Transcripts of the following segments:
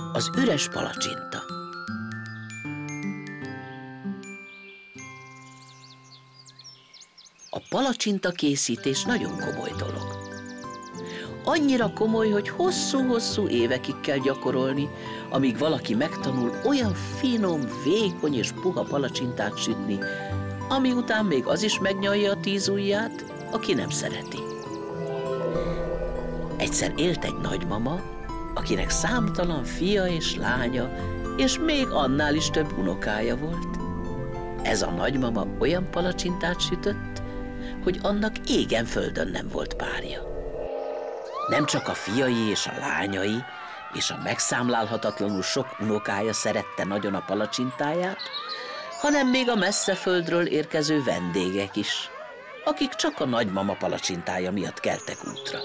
Az üres palacsinta. A palacsinta készítés nagyon komoly dolog. Annyira komoly, hogy hosszú-hosszú évekig kell gyakorolni, amíg valaki megtanul olyan finom, vékony és puha palacsintát sütni, ami után még az is megnyalja a 10 ujját, aki nem szereti. Egyszer élt egy nagymama, akinek számtalan fia és lánya, és még annál is több unokája volt. Ez a nagymama olyan palacsintát sütött, hogy annak égen földön nem volt párja. Nem csak a fiai és a lányai, és a megszámlálhatatlanul sok unokája szerette nagyon a palacsintáját, hanem még a messze földről érkező vendégek is, akik csak a nagymama palacsintája miatt keltek útra.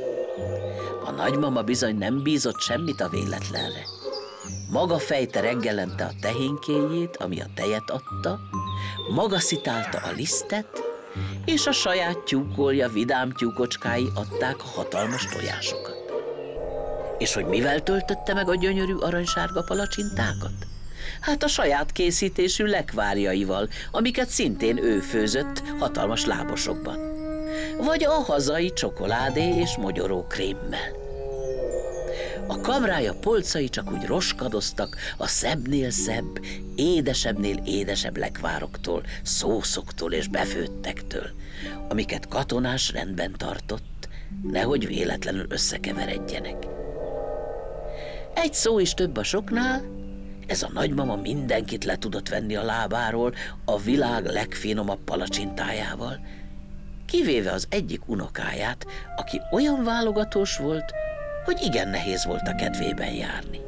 A nagymama bizony nem bízott semmit a véletlenre. Maga fejte reggelente a tehénkéjét, ami a tejet adta, maga szitálta a lisztet, és a saját tyúkolja vidám tyúkocskái adták a hatalmas tojásokat. És hogy mivel töltötte meg a gyönyörű aranysárga palacsintákat? Hát a saját készítésű lekvárjaival, amiket szintén ő főzött hatalmas lábosokban. Vagy a hazai csokoládé és mogyoró krémmel. A kamrája polcai csak úgy roskadoztak a szebbnél szebb, édesebbnél édesebb lekvároktól, szószoktól és befőttektől, amiket katonás rendben tartott, nehogy véletlenül összekeveredjenek. Egy szó is több a soknál, ez a nagymama mindenkit le tudott venni a lábáról a világ legfinomabb palacsintájával, kivéve az egyik unokáját, aki olyan válogatós volt, hogy igen nehéz volt a kedvében járni.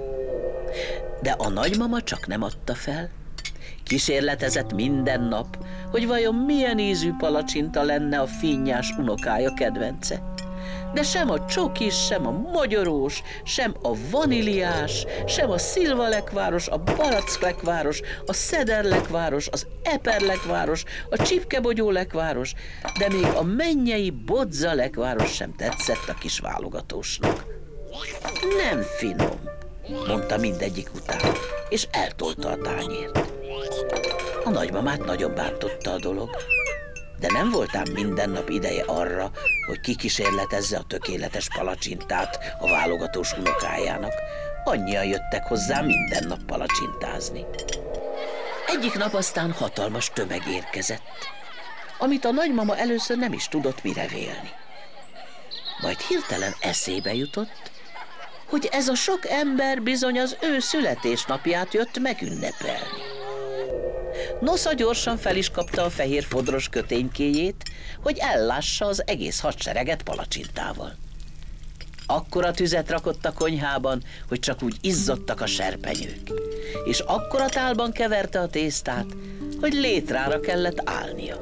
De a nagymama csak nem adta fel. Kísérletezett minden nap, hogy vajon milyen ízű palacsinta lenne a finnyás unokája kedvence. De sem a csokis, sem a mogyorós, sem a vaníliás, sem a szilvalekváros, a baracklekváros, a szederlekváros, az eperlekváros, a csipkebogyólekváros, de még a mennyei bodzalekváros sem tetszett a kis válogatósnak. Nem finom, mondta mindegyik után, és eltolta a tányért. A nagymamát nagyon bántotta a dolog, de nem volt ám minden nap ideje arra, hogy kikísérletezze a tökéletes palacsintát a válogatós unokájának. Annyian jöttek hozzá minden nap palacsintázni. Egyik nap aztán hatalmas tömeg érkezett, amit a nagymama először nem is tudott mire vélni. Majd hirtelen eszébe jutott, hogy ez a sok ember bizony az ő születésnapját jött megünnepelni. Nosza gyorsan fel is kapta a fehér fodros köténykéjét, hogy ellássa az egész hadsereget palacsintával. Akkora tüzet rakott a konyhában, hogy csak úgy izzottak a serpenyők, és akkora tálban keverte a tésztát, hogy létrára kellett állnia.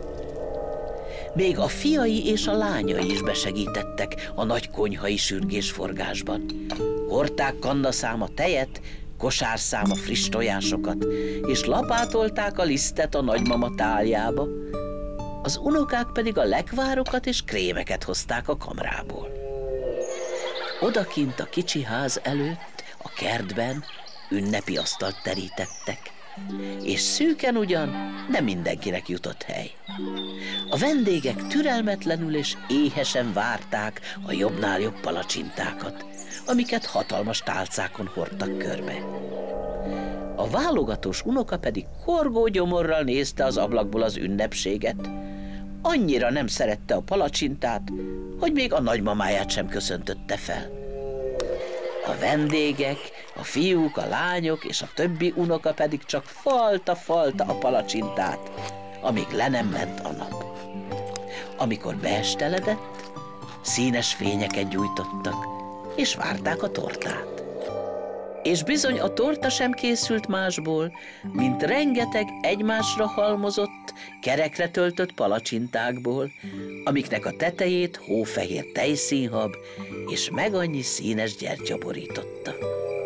Még a fiai és a lányai is besegítettek a nagy konyhai sürgésforgásban. Hordták kannaszám a tejet, kosárszám a friss tojásokat, és lapátolták a lisztet a nagymama táljába, az unokák pedig a lekvárokat és krémeket hozták a kamrából. Odakint a kicsi ház előtt, a kertben ünnepi asztalt terítettek, és szűken ugyan, de mindenkinek jutott hely. A vendégek türelmetlenül és éhesen várták a jobbnál jobb palacsintákat, amiket hatalmas tálcákon hordtak körbe. A válogatós unoka pedig korgó gyomorral nézte az ablakból az ünnepséget. Annyira nem szerette a palacsintát, hogy még a nagymamáját sem köszöntötte fel. A vendégek, a fiúk, a lányok és a többi unoka pedig csak falta-falta a palacsintát, amíg le nem ment a nap. Amikor beesteledett, színes fényeket gyújtottak, és várták a tortát. És bizony a torta sem készült másból, mint rengeteg egymásra halmozott, kerekre töltött palacsintákból, amiknek a tetejét hófehér tejszínhab és meg annyi színes gyertya borította.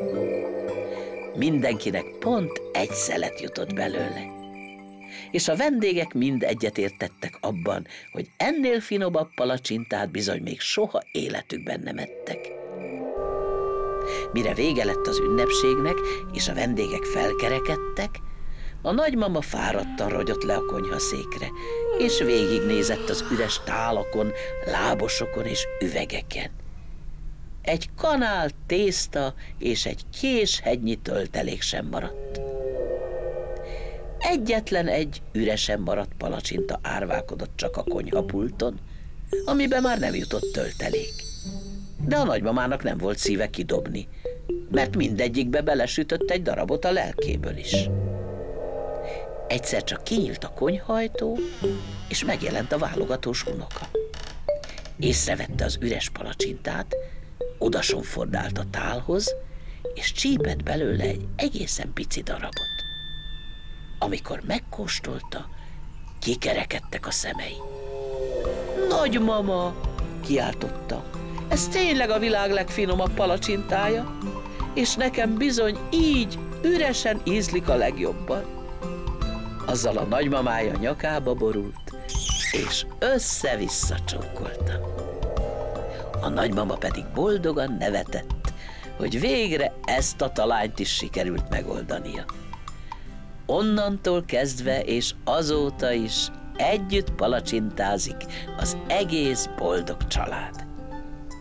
Mindenkinek pont egy szelet jutott belőle, és a vendégek mind egyetértettek abban, hogy ennél finomabb palacsintát bizony még soha életükben nem ettek. Mire vége lett az ünnepségnek, és a vendégek felkerekedtek, a nagymama fáradtan rogyott le a konyhaszékre, és végignézett az üres tálakon, lábosokon és üvegeken. Egy kanál tészta és egy késhegynyi töltelék sem maradt. Egyetlen egy üresen maradt palacsinta árválkodott csak a konyhapulton, amiben már nem jutott töltelék. De a nagymamának nem volt szíve kidobni, mert mindegyikbe belesütött egy darabot a lelkéből is. Egyszer csak kinyílt a konyhajtó, és megjelent a válogatós unoka. Észrevette az üres palacsintát, odasonfordált a tálhoz, és csípett belőle egy egészen pici darabot. Amikor megkóstolta, kikerekedtek a szemei. Nagymama, kiáltotta, ez tényleg a világ legfinomabb palacsintája, és nekem bizony így üresen ízlik a legjobban. Azzal a nagymamája nyakába borult, és össze-vissza csókolta. A nagymama pedig boldogan nevetett, hogy végre ezt a talányt is sikerült megoldania. Onnantól kezdve és azóta is együtt palacsintázik az egész boldog család.